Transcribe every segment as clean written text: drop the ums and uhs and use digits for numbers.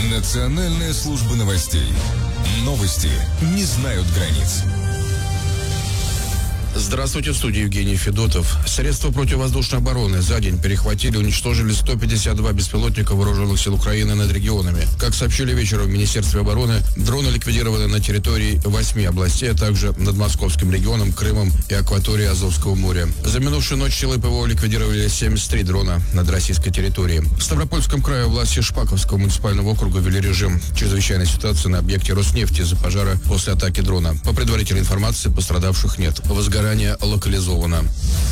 Национальная служба новостей. Новости не знают границ. Здравствуйте, в студии Евгений Федотов. Средства противовоздушной обороны за день перехватили и уничтожили 152 беспилотника вооруженных сил Украины над регионами. Как сообщили вечером в Министерстве обороны, дроны ликвидированы на территории 8 областей, а также над Московским регионом, Крымом и акваторией Азовского моря. За минувшую ночь силы ПВО ликвидировали 73 дрона над российской территорией. В Ставропольском крае власти Шпаковского муниципального округа ввели режим чрезвычайной ситуации на объекте Роснефти из-за пожара после атаки дрона. По предварительной информации, пострадавших нет. Возгорание локализовано.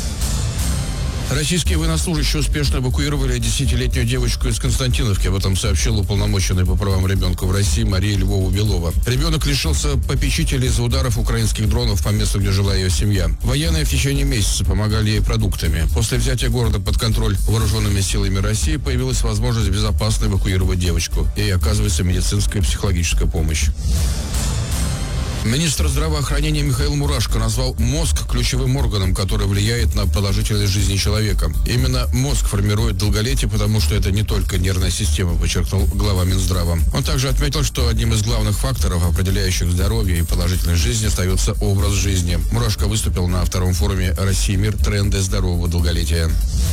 Российские военнослужащие успешно эвакуировали 10-летнюю девочку из Константиновки. Об этом сообщила уполномоченная по правам ребенка в России Мария Львова-Белова. Ребенок лишился попечителей из-за ударов украинских дронов по месту, где жила ее семья. Военные в течение месяца помогали ей продуктами. После взятия города под контроль вооруженными силами России появилась возможность безопасно эвакуировать девочку. Ей оказывается медицинская и психологическая помощь. Министр здравоохранения Михаил Мурашко назвал мозг ключевым органом, который влияет на продолжительность жизни человека. Именно мозг формирует долголетие, потому что это не только нервная система, подчеркнул глава Минздрава. Он также отметил, что одним из главных факторов, определяющих здоровье и продолжительность жизни, остается образ жизни. Мурашко выступил на втором форуме «Россия и мир. Тренды здорового долголетия».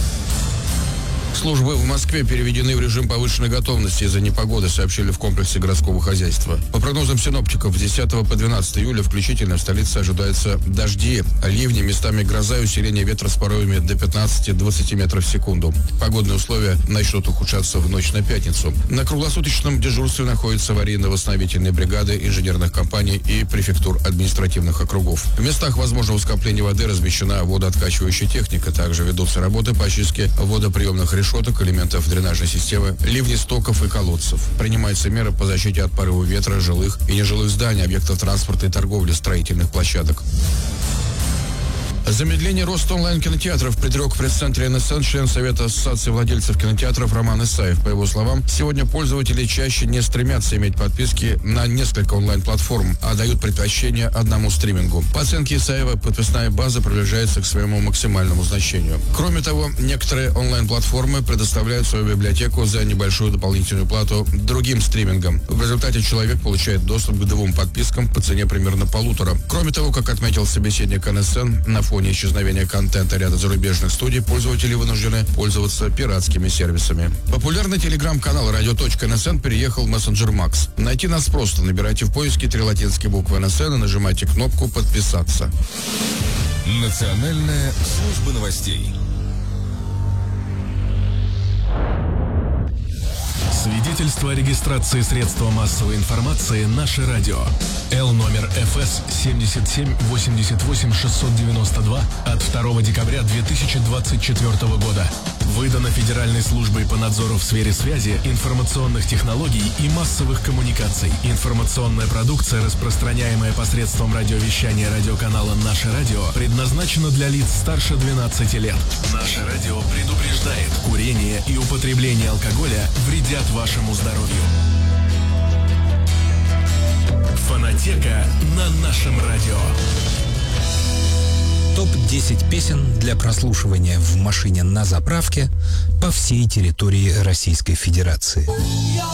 Службы в Москве переведены в режим повышенной готовности из-за непогоды, сообщили в комплексе городского хозяйства. По прогнозам синоптиков, с 10 по 12 июля включительно в столице ожидаются дожди, ливни, местами гроза и усиление ветра с порывами до 15-20 метров в секунду. Погодные условия начнут ухудшаться в ночь на пятницу. На круглосуточном дежурстве находятся аварийно-восстановительные бригады инженерных компаний и префектур административных округов. В местах возможного скопления воды размещена водооткачивающая техника. Также ведутся работы по очистке водоприемных решеток, элементов дренажной системы, ливней стоков и колодцев. Принимаются меры по защите от порыва ветра жилых и нежилых зданий, объектов транспорта и торговли, строительных площадок. Замедление роста онлайн-кинотеатров предрек в пресс-центре НСН член Совета Ассоциации владельцев кинотеатров Роман Исаев. По его словам, сегодня пользователи чаще не стремятся иметь подписки на несколько онлайн-платформ, а дают предпочтение одному стримингу. По оценке Исаева, подписная база приближается к своему максимальному значению. Кроме того, некоторые онлайн-платформы предоставляют свою библиотеку за небольшую дополнительную плату другим стримингам. В результате человек получает доступ к 2 подпискам по цене примерно 1,5. Кроме того, как отметил собеседник НСН, на фоне исчезновения контента ряда зарубежных студий пользователи вынуждены пользоваться пиратскими сервисами. Популярный телеграм-канал radio.nsn переехал в мессенджер Макс. Найти нас просто. Набирайте в поиске 3 латинские буквы НСН и нажимайте кнопку «Подписаться». Национальная служба новостей. Свидетельство о регистрации средства массовой информации «Наше радио». Л номер ФС 7788692 от 2 декабря 2024 года. Выдано Федеральной службой по надзору в сфере связи, информационных технологий и массовых коммуникаций. Информационная продукция, распространяемая посредством радиовещания радиоканала «Наше радио», предназначена для лиц старше 12 лет. «Наше радио» предупреждает: курение и употребление алкоголя вредят вашему здоровью. Фонотека на нашем радио. Топ-10 песен для прослушивания в машине на заправке по всей территории Российской Федерации.